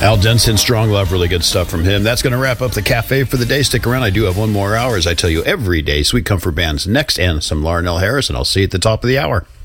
Al Denson, Strong Love, really good stuff from him. That's going to wrap up the cafe for the day. Stick around. I do have one more hour, as I tell you every day. Sweet Comfort Band's next, and some Larnell Harris, and I'll see you at the top of the hour.